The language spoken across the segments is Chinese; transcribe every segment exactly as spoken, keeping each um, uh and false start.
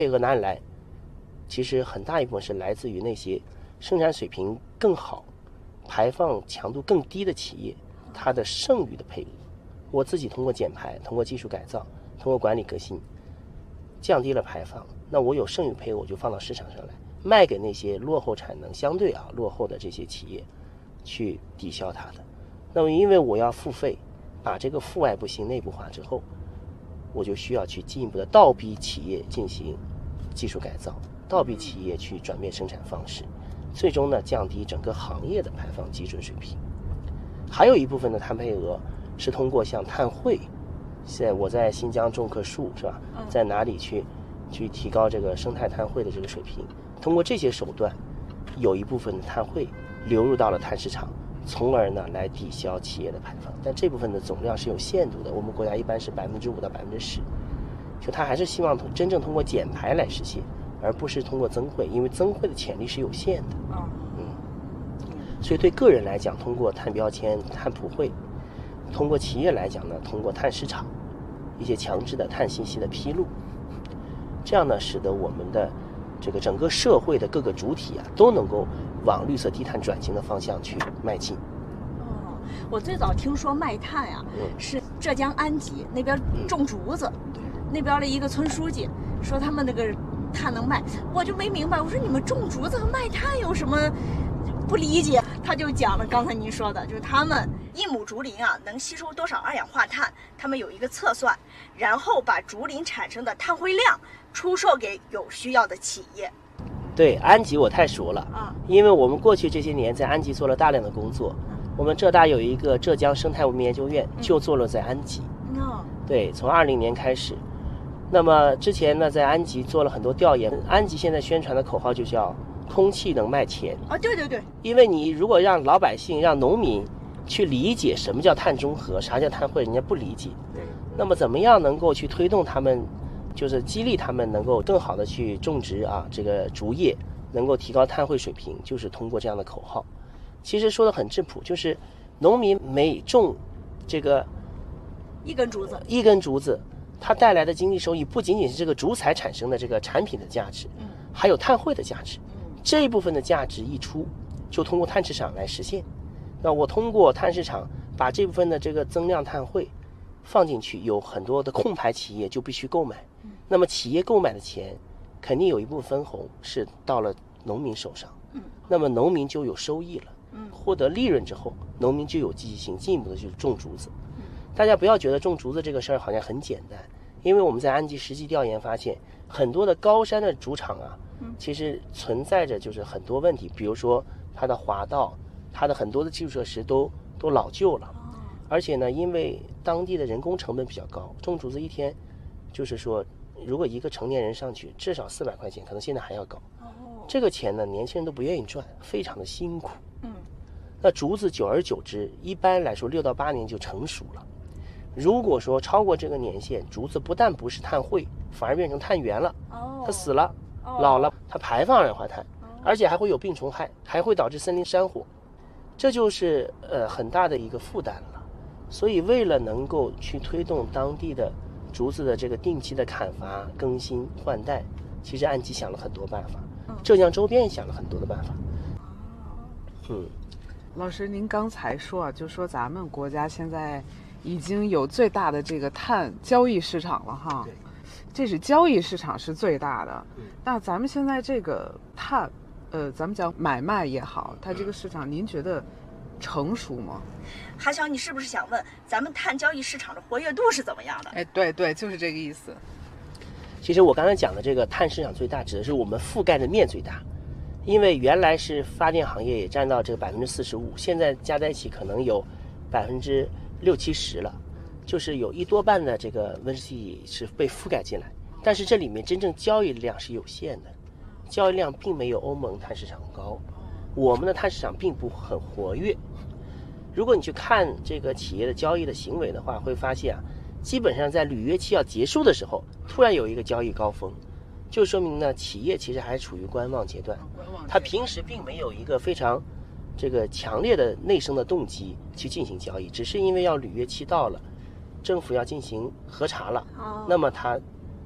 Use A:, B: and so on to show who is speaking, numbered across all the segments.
A: 配额哪里来？其实很大一部分是来自于那些生产水平更好、排放强度更低的企业，它的剩余的配额，我自己通过减排、通过技术改造、通过管理革新，降低了排放，那我有剩余配额，我就放到市场上来，卖给那些落后产能相对啊落后的这些企业，去抵消它的。那么因为我要付费，把这个负外部性内部化之后，我就需要去进一步的倒逼企业进行技术改造，倒逼企业去转变生产方式，最终呢降低整个行业的排放基准水平。还有一部分的碳配额是通过像碳汇，现在我在新疆种棵树是吧，在哪里去去提高这个生态碳汇的这个水平，通过这些手段，有一部分的碳汇流入到了碳市场，从而呢来抵消企业的排放。但这部分的总量是有限度的，我们国家一般是百分之五到百分之十，就它还是希望真正通过减排来实现，而不是通过增汇，因为增汇的潜力是有限的。嗯，所以对个人来讲，通过碳标签、碳普惠；通过企业来讲呢，通过碳市场一些强制的碳信息的披露，这样呢，使得我们的这个整个社会的各个主体啊，都能够往绿色低碳转型的方向去迈进。
B: 哦，我最早听说卖碳呀、啊，嗯、是浙江安吉那边种竹子，嗯、那边的一个村书记说他们那个碳能卖，我就没明白，我说你们种竹子和卖碳有什么不理解？他就讲了刚才您说的，就是他们一亩竹林啊能吸收多少二氧化碳，他们有一个测算，然后把竹林产生的碳汇量出售给有需要的企业。
A: 对，安吉我太熟了啊，因为我们过去这些年在安吉做了大量的工作。嗯、我们浙大有一个浙江生态文明研究院，就坐落在安吉。
B: 嗯、
A: 对，从二零年开始。那么之前呢，在安吉做了很多调研。安吉现在宣传的口号就叫“空气能卖钱”
B: 啊，对对对。
A: 因为你如果让老百姓、让农民去理解什么叫碳中和，啥叫碳汇，人家不理解。
B: 对。
A: 那么怎么样能够去推动他们？就是激励他们能够更好的去种植啊，这个竹叶能够提高碳汇水平，就是通过这样的口号。其实说的很质朴，就是农民每种这个
B: 一根竹子，
A: 一根竹子，它带来的经济收益不仅仅是这个竹材产生的这个产品的价值，嗯，还有碳汇的价值。嗯，这一部分的价值一出，就通过碳市场来实现。那我通过碳市场把这部分的这个增量碳汇放进去，有很多的空排企业就必须购买。那么企业购买的钱肯定有一部分分红是到了农民手上，嗯，那么农民就有收益了，嗯，获得利润之后，农民就有积极性，进一步的就是种竹子。嗯，大家不要觉得种竹子这个事儿好像很简单，因为我们在安吉实际调研发现，很多的高山的竹场啊，嗯，其实存在着就是很多问题，比如说它的滑道，它的很多的基础设施都都老旧了，而且呢，因为当地的人工成本比较高，种竹子一天就是说。如果一个成年人上去，至少四百块钱，可能现在还要高。哦，这个钱呢，年轻人都不愿意赚，非常的辛苦。嗯，那竹子久而久之，一般来说六到八年就成熟了。如果说超过这个年限，竹子不但不是碳汇，反而变成碳源了。哦，它死了，哦、老了，它排放二氧化碳，而且还会有病虫害，还会导致森林山火，这就是呃很大的一个负担了。所以，为了能够去推动当地的竹子的这个定期的砍伐、更新换代，其实安吉想了很多办法，嗯、浙江周边也想了很多的办法。嗯，
C: 老师，您刚才说啊，就说咱们国家现在已经有最大的这个碳交易市场了哈。
A: 对，
C: 这是交易市场是最大的。嗯，那咱们现在这个碳，呃，咱们讲买卖也好，它这个市场，您觉得成熟吗？
B: 韩晓，你是不是想问咱们碳交易市场的活跃度是怎么样的？
C: 哎，对对，就是这个意思。
A: 其实我刚才讲的这个碳市场最大，指的是我们覆盖的面最大，因为原来是发电行业也占到这个百分之四十五，现在加在一起可能有百分之六七十了，就是有一多半的这个温室气是被覆盖进来，但是这里面真正交易量是有限的，交易量并没有欧盟碳市场高，我们的碳市场并不很活跃。如果你去看这个企业的交易的行为的话，会发现啊，基本上在履约期要结束的时候，突然有一个交易高峰，就说明呢，企业其实还处于观望阶段，它平时并没有一个非常这个强烈的内生的动机去进行交易，只是因为要履约期到了，政府要进行核查了，那么它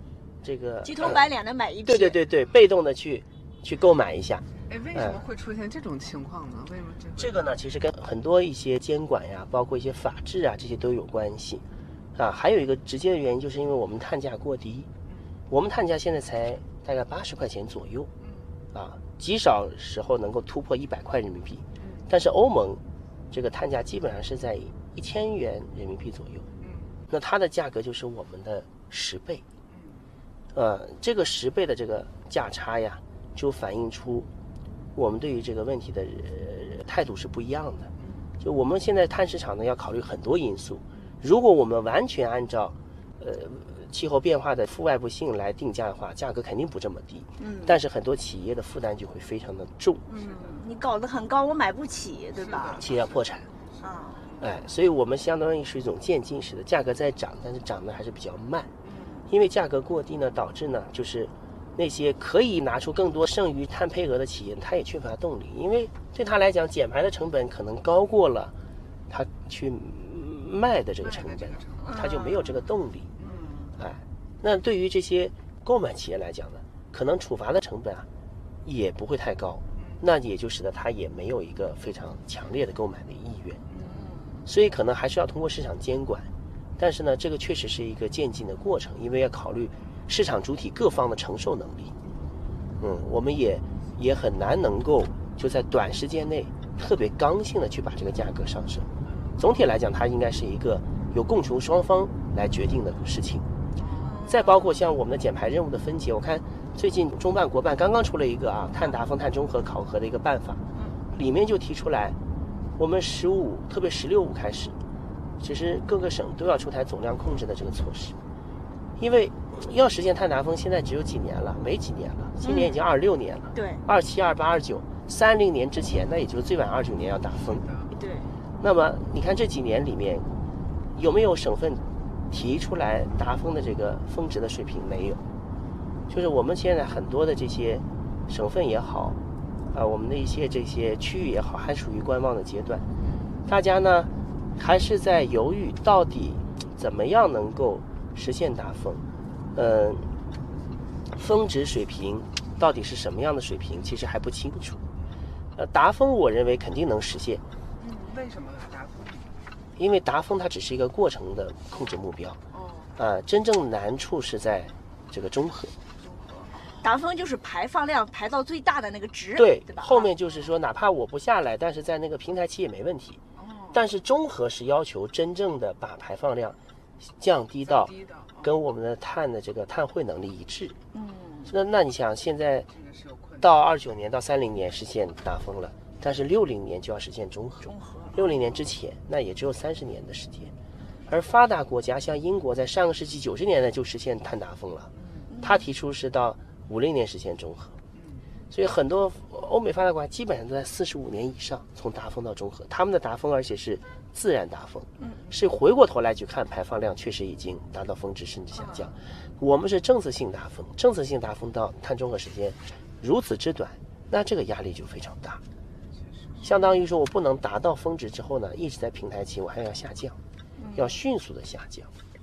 A: 这个
B: 鸡头白脸的买一批，
A: 对对对对，被动的去去购买一下。
C: 哎，为什么会出现这种情况呢？为什么这
A: 这个呢？其实跟很多一些监管呀，包括一些法制啊，这些都有关系，啊，还有一个直接的原因，就是因为我们碳价过低，我们碳价现在才大概八十块钱左右，啊，极少时候能够突破一百块人民币，但是欧盟这个碳价基本上是在一千元人民币左右，那它的价格就是我们的十倍，呃，这个十倍的这个价差呀，就反映出我们对于这个问题的、呃、态度是不一样的。就我们现在碳市场呢，要考虑很多因素。如果我们完全按照呃气候变化的负外部性来定价的话，价格肯定不这么低。嗯。但是很多企业的负担就会非常的重。
B: 嗯，你搞得很高，我买不起，对吧？
A: 企业要破产。
B: 啊。
A: 哎，所以我们相当于是一种渐进式的，价格在涨，但是涨得还是比较慢。因为价格过低呢，导致呢就是那些可以拿出更多剩余碳配额的企业，它也缺乏动力，因为对他来讲，减排的成本可能高过了他去卖的这个成本，他就没有这个动力。哎，那对于这些购买企业来讲呢，可能处罚的成本啊也不会太高，那也就使得他也没有一个非常强烈的购买的意愿，所以可能还是要通过市场监管。但是呢，这个确实是一个渐进的过程，因为要考虑市场主体各方的承受能力。嗯，我们也也很难能够就在短时间内特别刚性的去把这个价格上升。总体来讲，它应该是一个由供求双方来决定的事情。再包括像我们的减排任务的分解，我看最近中办国办刚刚出了一个啊碳达峰、碳中和考核的一个办法，里面就提出来，我们十五特别十六五开始。其实各个省都要出台总量控制的这个措施，因为要实现碳达峰，现在只有几年了，没几年了，今年已经二六年了，
B: 嗯、对，
A: 二七、二八、二九，三零年之前，那也就是最晚二九年要达峰。
B: 对。
A: 那么你看这几年里面，有没有省份提出来达峰的这个峰值的水平？没有，就是我们现在很多的这些省份也好，啊、呃，我们的一些这些区域也好，还属于观望的阶段，大家呢。还是在犹豫到底怎么样能够实现达峰，嗯、呃，峰值水平到底是什么样的水平，其实还不清楚。呃，达峰我认为肯定能实现。
C: 嗯，为什么达峰？
A: 因为达峰它只是一个过程的控制目标。哦。呃，真正难处是在这个中和。
B: 达峰就是排放量排到最大的那个值，
A: 对，
B: 对吧？
A: 后面就是说，哪怕我不下来，但是在那个平台期也没问题。但是中和是要求真正的把排放量降低到跟我们的碳的这个碳汇能力一致。嗯，那那你想现在到二九年到三零年实现达峰了，但是六零年就要实现中和。中和。六零年之前，那也只有三十年的时间。而发达国家像英国，在上个世纪九十年代就实现碳达峰了，他提出是到五零年实现中和。所以很多欧美发达国家基本上都在四十五年以上，从达峰到中和，他们的达峰而且是自然达峰，是回过头来去看排放量确实已经达到峰值甚至下降。我们是政策性达峰，政策性达峰到碳中和时间如此之短，那这个压力就非常大，相当于说我不能达到峰值之后呢，一直在平台期，我还要下降，要迅速的下降。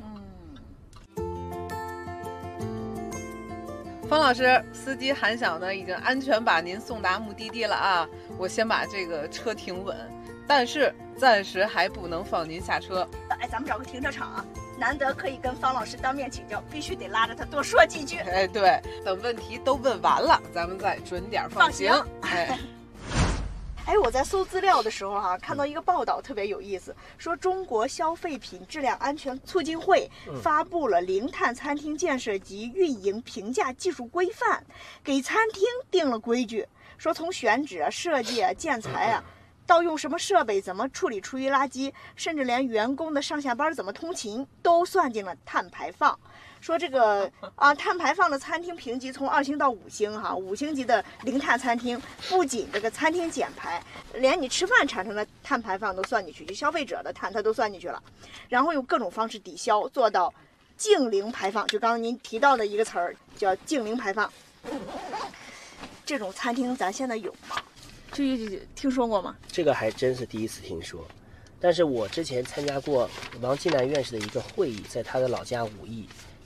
C: 方老师，司机韩晓呢已经安全把您送达目的地了啊！我先把这个车停稳，但是暂时还不能放您下车。
B: 哎，咱们找个停车场啊，难得可以跟方老师当面请教，必须得拉着他多说几句。
C: 哎，对，等问题都问完了，咱们再准点放行。哎。
B: 哎，我在搜资料的时候哈、啊，看到一个报道特别有意思，说中国消费品质量安全促进会发布了零碳餐厅建设及运营评价技术规范，给餐厅定了规矩，说从选址啊、设计啊、建材啊，到用什么设备、怎么处理厨余垃圾，甚至连员工的上下班怎么通勤都算进了碳排放。说这个啊，碳排放的餐厅评级从二星到五星哈，五星级的零碳餐厅不仅这个餐厅减排，连你吃饭产生的碳排放都算进去，就消费者的碳它都算进去了，然后用各种方式抵消，做到净零排放。就刚刚您提到的一个词儿叫净零排放。这种餐厅咱现在有吗？就听说过吗？
A: 这个还真是第一次听说。但是我之前参加过王金南院士的一个会议，在他的老家武义。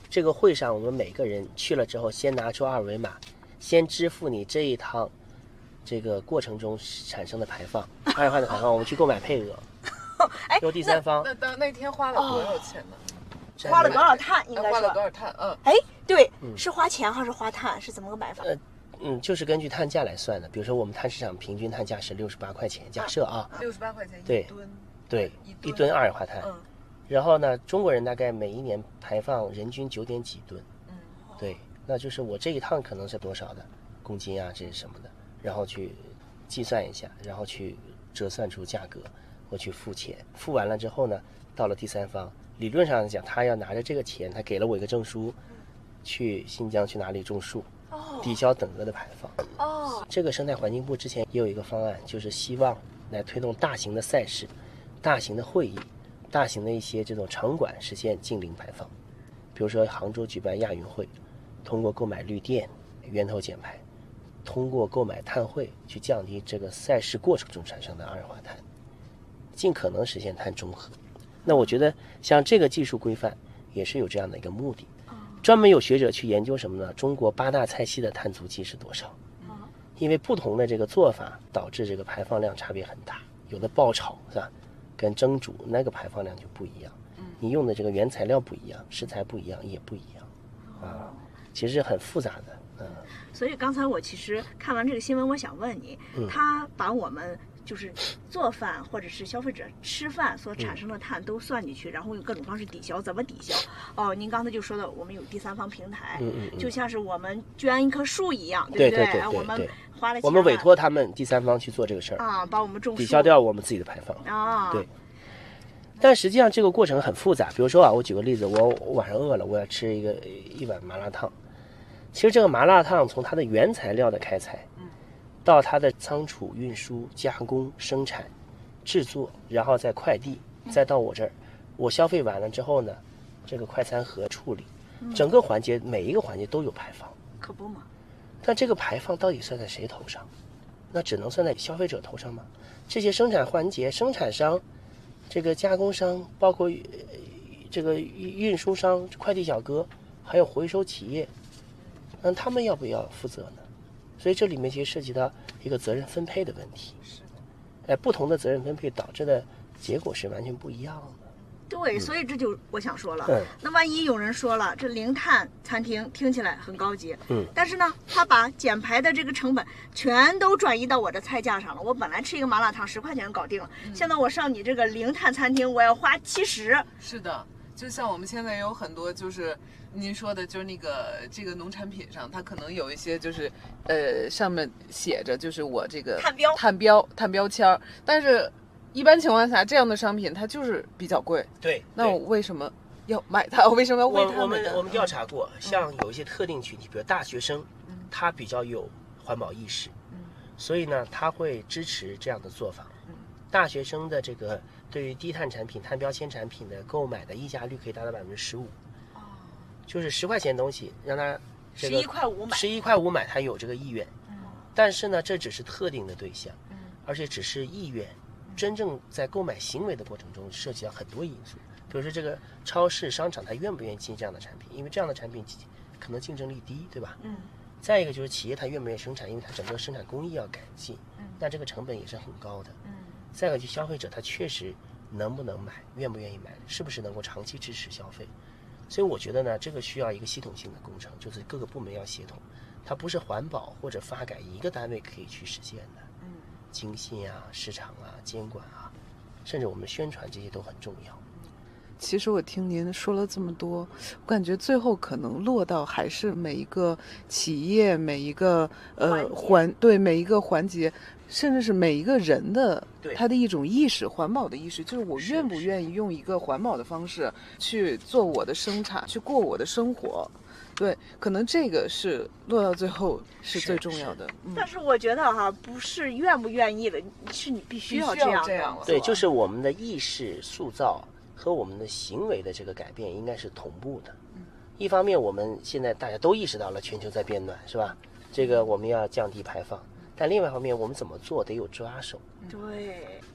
A: 这个会上我们每个人去了之后，先拿出二维码，先支付你这一趟这个过程中产生的排放，二氧化碳排放，我们去购买配额。
B: 哎，
A: 由第三方。
C: 那当那天花了多少钱呢？
A: 哦、
B: 花了多少碳？应该说
C: 花了多少碳？嗯。
B: 哎，对，
A: 嗯、
B: 是花钱还是花碳？是怎么个买法？
A: 呃，嗯，就是根据碳价来算的。比如说我们碳市场平均碳价是六十八块钱，假设啊，
C: 六十八块钱一
A: 对
C: 吨。
A: 对，
C: 一吨
A: 一吨二氧化碳。
C: 嗯。
A: 然后呢，中国人大概每一年排放人均九点几吨。
C: 嗯。
A: 对，那就是我这一趟可能是多少的公斤啊，这是什么的，然后去计算一下，然后去折算出价格，我去付钱。付完了之后呢，到了第三方，理论上讲，他要拿着这个钱，他给了我一个证书，去新疆去哪里种树，抵消等额的排放。
B: 哦，
A: 这个生态环境部之前也有一个方案，就是希望来推动大型的赛事、大型的会议、大型的一些这种场馆实现净零排放。比如说杭州举办亚运会，通过购买绿电、源头减排，通过购买碳汇去降低这个赛事过程中产生的二氧化碳，尽可能实现碳中和。那我觉得像这个技术规范也是有这样的一个目的。专门有学者去研究什么呢？中国八大菜系的碳足迹是多少？因为不同的这个做法导致这个排放量差别很大，有的爆炒是吧，跟蒸煮那个排放量就不一样。你用的这个原材料不一样，食材不一样也不一样啊，其实很复杂的。嗯，
B: 所以刚才我其实看完这个新闻，我想问你，
A: 嗯、
B: 他把我们就是做饭或者是消费者吃饭所产生的碳都算进去，嗯、然后用各种方式抵消，怎么抵消？哦，您刚才就说到我们有第三方平台，
A: 嗯嗯嗯、
B: 就像是我们捐一棵树一样，
A: 对
B: 不对？
A: 对对对对
B: 我们花了钱，
A: 我们委托他们第三方去做这个事儿
B: 啊，把我们种树
A: 抵消掉我们自己的排放
B: 啊，
A: 对。但实际上这个过程很复杂，比如说啊，我举个例子，我我晚上饿了，我要吃一个一碗麻辣烫。其实这个麻辣烫从它的原材料的开采，到它的仓储、运输、加工、生产、制作，然后再快递，再到我这儿，我消费完了之后呢，这个快餐盒处理，整个环节每一个环节都有排放，
B: 可不嘛。
A: 但这个排放到底算在谁头上？那只能算在消费者头上吗？这些生产环节，生产商。这个加工商，包括这个运输商、快递小哥，还有回收企业，那他们要不要负责呢？所以这里面其实涉及到一个责任分配的问题。是的，哎，不同的责任分配导致的结果是完全不一样的。
B: 对，所以这就我想说了，
A: 嗯、
B: 那万一有人说了，这零碳餐厅听起来很高级，
A: 嗯，
B: 但是呢，他把减排的这个成本全都转移到我的菜价上了。我本来吃一个麻辣烫十块钱搞定了，嗯、现在我上你这个零碳餐厅，我要花七十。
C: 是的，就像我们现在有很多就是您说的，就是那个这个农产品上，它可能有一些就是呃上面写着就是我这个
B: 碳标
C: 碳标碳标签，但是。一般情况下，这样的商品它就是比较贵。
A: 对，
C: 那我为什么要买它？我为什么要为它
A: 我我们我们调查过，嗯、像有一些特定群体，比如大学生，嗯、他比较有环保意识，嗯、所以呢，他会支持这样的做法。嗯、大学生的这个对于低碳产品、碳标签产品的购买的溢价率可以达到百分之十五。哦，就是十块钱的东西，让他
B: 十一块五买，
A: 十一块五买，他有这个意愿。嗯，但是呢，这只是特定的对象，嗯，而且只是意愿。真正在购买行为的过程中，涉及到很多因素，比如说这个超市、商场，它愿不愿意进这样的产品？因为这样的产品可能竞争力低，对吧？嗯。再一个就是企业它愿不愿意生产，因为它整个生产工艺要改进，嗯，那这个成本也是很高的。嗯。再一个就消费者他确实能不能买，愿不愿意买，是不是能够长期支持消费？所以我觉得呢，这个需要一个系统性的工程，就是各个部门要协同，它不是环保或者发改一个单位可以去实现的。经信啊、市场啊、监管啊，甚至我们宣传这些都很重要。
C: 其实我听您说了这么多，我感觉最后可能落到还是每一个企业、每一个呃环对每一个环节，甚至是每一个人的他的一种意识，环保的意识，就是我愿不愿意用一个环保的方式去做我的生产，去过我的生活。对，可能这个是落到最后是最重要的。
B: 嗯、但是我觉得哈，不是愿不愿意的，是你必须要这样。
C: 这样
A: 对，就是我们的意识塑造和我们的行为的这个改变应该是同步的。嗯、一方面，我们现在大家都意识到了全球在变暖，是吧？这个我们要降低排放。但另外一方面，我们怎么做得有抓手。
B: 对。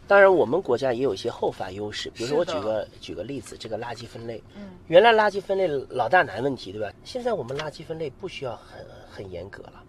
A: 当然，我们国家也有一些后发优势，比如说我举个举个例子，这个垃圾分类，嗯，原来垃圾分类老大难问题，对吧？现在我们垃圾分类不需要很很严格了，